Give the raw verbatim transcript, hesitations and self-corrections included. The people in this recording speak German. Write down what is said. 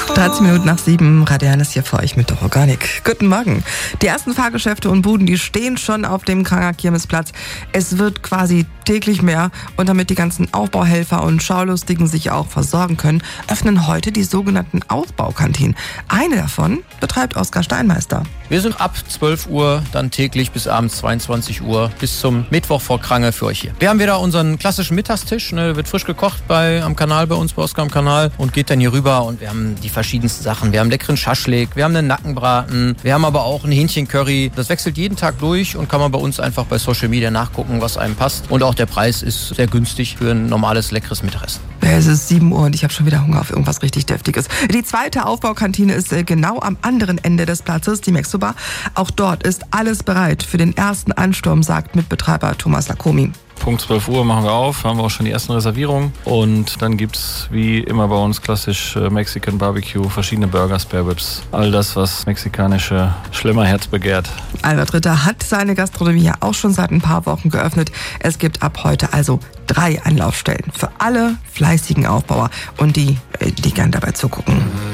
dreizehn Minuten nach sieben, Radianis hier für euch mit der Organik. Guten Morgen. Die ersten Fahrgeschäfte und Buden, die stehen schon auf dem Kranger Kirmesplatz. Es wird quasi täglich mehr und damit die ganzen Aufbauhelfer und Schaulustigen sich auch versorgen können, öffnen heute die sogenannten Aufbaukantinen. Eine davon betreibt Oskar Steinmeister. Wir sind ab zwölf Uhr dann täglich bis abends zweiundzwanzig Uhr bis zum Mittwoch vor Krange für euch hier. Wir haben wieder unseren klassischen Mittagstisch, ne, wird frisch gekocht bei, am Kanal bei uns, bei Oskar am Kanal und geht dann hier rüber und wir haben die verschiedensten Sachen. Wir haben leckeren Schaschlik, wir haben einen Nackenbraten, wir haben aber auch ein Hähnchencurry. Das wechselt jeden Tag durch und kann man bei uns einfach bei Social Media nachgucken, was einem passt. Und auch der Preis ist sehr günstig für ein normales, leckeres Mittagessen. Es ist sieben Uhr und ich habe schon wieder Hunger auf irgendwas richtig Deftiges. Die zweite Aufbaukantine ist genau am anderen Ende des Platzes, die Mexobar. Auch dort ist alles bereit für den ersten Ansturm, sagt Mitbetreiber Thomas Lacomi. Punkt zwölf Uhr machen wir auf, haben wir auch schon die ersten Reservierungen und dann gibt's wie immer bei uns klassisch äh, Mexican Barbecue, verschiedene Burger, Spare Ribs, all das, was mexikanische Schlemmerherz begehrt. Albert Ritter hat seine Gastronomie ja auch schon seit ein paar Wochen geöffnet. Es gibt ab heute also drei Anlaufstellen für alle fleißigen Aufbauer und die, die gern dabei zugucken.